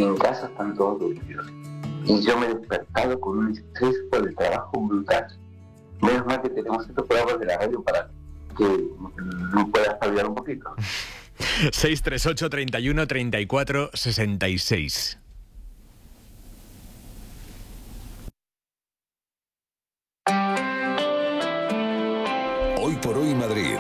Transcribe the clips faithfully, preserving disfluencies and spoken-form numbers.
y en casa están todos dormidos. Y yo me he despertado con un estrés por el trabajo brutal. Menos mal que tenemos estos programas de la radio para que me pueda espabilar un poquito. seis tres ocho, treinta y uno, treinta y cuatro, sesenta y seis. Hoy por hoy Madrid.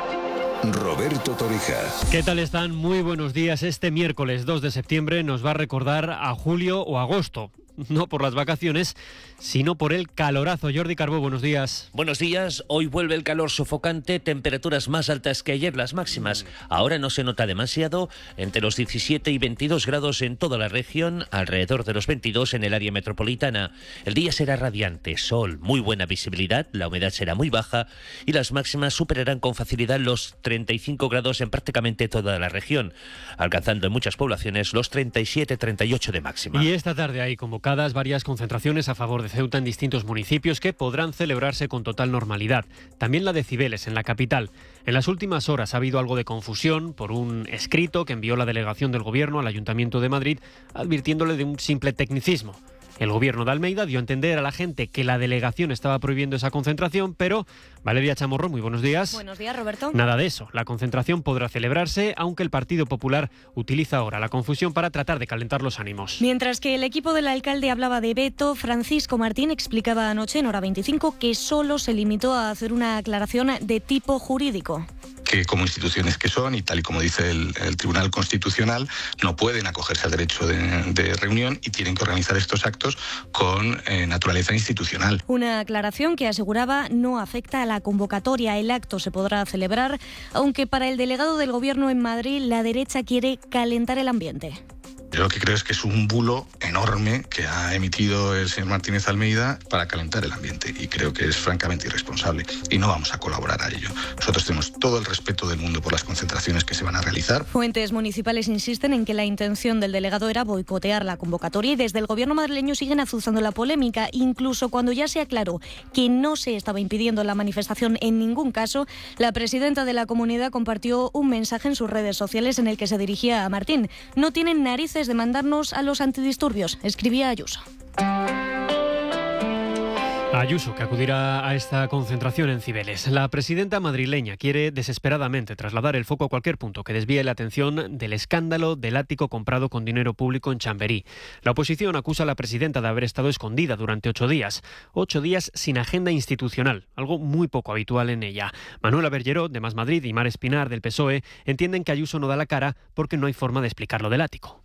Roberto Torija. ¿Qué tal están? Muy buenos días. Este miércoles dos de septiembre nos va a recordar a julio o agosto. No por las vacaciones, sino por el calorazo. Jordi Carbó, buenos días. Buenos días. Hoy vuelve el calor sofocante, temperaturas más altas que ayer, las máximas. Ahora no se nota demasiado, entre los diecisiete y veintidós grados en toda la región, alrededor de los veintidós en el área metropolitana. El día será radiante, sol, muy buena visibilidad, la humedad será muy baja y las máximas superarán con facilidad los treinta y cinco grados en prácticamente toda la región, alcanzando en muchas poblaciones los treinta y siete, treinta y ocho de máxima. Y esta tarde hay convocadas varias concentraciones a favor de Ceuta en distintos municipios que podrán celebrarse con total normalidad. También la de Cibeles, en la capital. En las últimas horas ha habido algo de confusión por un escrito que envió la delegación del Gobierno al Ayuntamiento de Madrid advirtiéndole de un simple tecnicismo. El Gobierno de Almeida dio a entender a la gente que la delegación estaba prohibiendo esa concentración, pero Valeria Chamorro, muy buenos días. Buenos días, Roberto. Nada de eso. La concentración podrá celebrarse, aunque el Partido Popular utiliza ahora la confusión para tratar de calentar los ánimos. Mientras que el equipo del alcalde hablaba de veto, Francisco Martín explicaba anoche en Hora veinticinco que solo se limitó a hacer una aclaración de tipo jurídico. Que como instituciones que son, y tal y como dice el, el Tribunal Constitucional, no pueden acogerse al derecho de, de reunión y tienen que organizar estos actos con eh, naturaleza institucional. Una aclaración que aseguraba no afecta a la convocatoria. El acto se podrá celebrar, aunque para el delegado del Gobierno en Madrid la derecha quiere calentar el ambiente. Yo lo que creo es que es un bulo enorme que ha emitido el señor Martínez Almeida para calentar el ambiente y creo que es francamente irresponsable y no vamos a colaborar a ello. Nosotros tenemos todo el respeto del mundo por las concentraciones que se van a realizar. Fuentes municipales insisten en que la intención del delegado era boicotear la convocatoria y desde el Gobierno madrileño siguen azuzando la polémica. Incluso cuando ya se aclaró que no se estaba impidiendo la manifestación en ningún caso, la presidenta de la comunidad compartió un mensaje en sus redes sociales en el que se dirigía a Martín. No tienen narices de mandarnos a los antidisturbios, escribía Ayuso. Ayuso, que acudirá a esta concentración en Cibeles. La presidenta madrileña quiere desesperadamente trasladar el foco a cualquier punto que desvíe la atención del escándalo del ático comprado con dinero público en Chamberí. La oposición acusa a la presidenta de haber estado escondida durante ocho días. Ocho días sin agenda institucional, algo muy poco habitual en ella. Manuela Bergerot, de Más Madrid, y Mar Espinar, del P S O E, entienden que Ayuso no da la cara porque no hay forma de explicar lo del ático.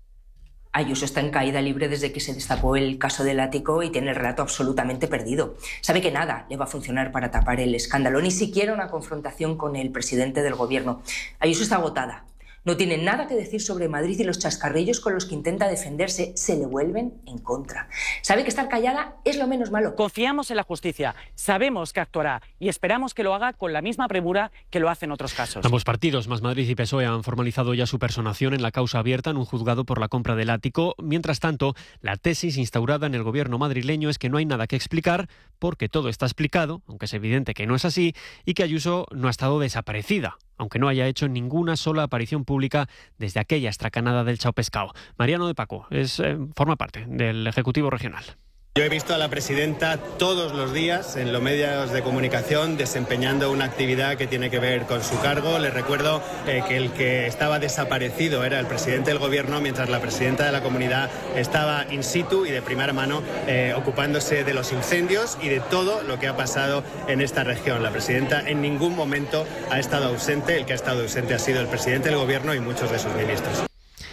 Ayuso está en caída libre desde que se destapó el caso del ático y tiene el relato absolutamente perdido. Sabe que nada le va a funcionar para tapar el escándalo, ni siquiera una confrontación con el presidente del Gobierno. Ayuso está agotada. No tiene nada que decir sobre Madrid y los chascarrillos con los que intenta defenderse. Se le vuelven en contra. Sabe que estar callada es lo menos malo. Confiamos en la justicia, sabemos que actuará y esperamos que lo haga con la misma premura que lo hace en otros casos. Ambos partidos, Más Madrid y P S O E, han formalizado ya su personación en la causa abierta en un juzgado por la compra del ático. Mientras tanto, la tesis instaurada en el Gobierno madrileño es que no hay nada que explicar porque todo está explicado, aunque es evidente que no es así, y que Ayuso no ha estado desaparecida, aunque no haya hecho ninguna sola aparición pública desde aquella estracanada del Chao Pescao. Mariano de Paco es, eh, forma parte del Ejecutivo Regional. Yo he visto a la presidenta todos los días en los medios de comunicación desempeñando una actividad que tiene que ver con su cargo. Les recuerdo eh, que el que estaba desaparecido era el presidente del Gobierno, mientras la presidenta de la comunidad estaba in situ y de primera mano eh, ocupándose de los incendios y de todo lo que ha pasado en esta región. La presidenta en ningún momento ha estado ausente. El que ha estado ausente ha sido el presidente del Gobierno y muchos de sus ministros.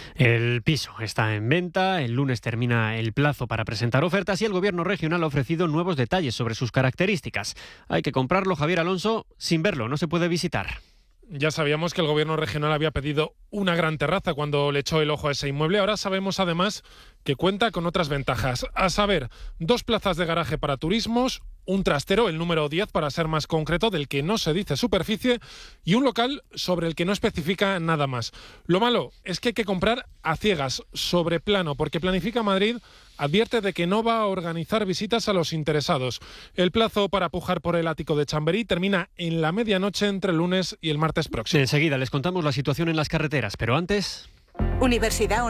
El piso está en venta, el lunes termina el plazo para presentar ofertas y el Gobierno regional ha ofrecido nuevos detalles sobre sus características. Hay que comprarlo, Javier Alonso, sin verlo, no se puede visitar. Ya sabíamos que el Gobierno regional había pedido una gran terraza cuando le echó el ojo a ese inmueble. Ahora sabemos además que cuenta con otras ventajas, a saber, dos plazas de garaje para turismos, un trastero, el número diez para ser más concreto, del que no se dice superficie, y un local sobre el que no especifica nada más. Lo malo es que hay que comprar a ciegas, sobre plano, porque Planifica Madrid advierte de que no va a organizar visitas a los interesados. El plazo para pujar por el ático de Chamberí termina en la medianoche entre el lunes y el martes próximo. Enseguida les contamos la situación en las carreteras, pero antes... Universidad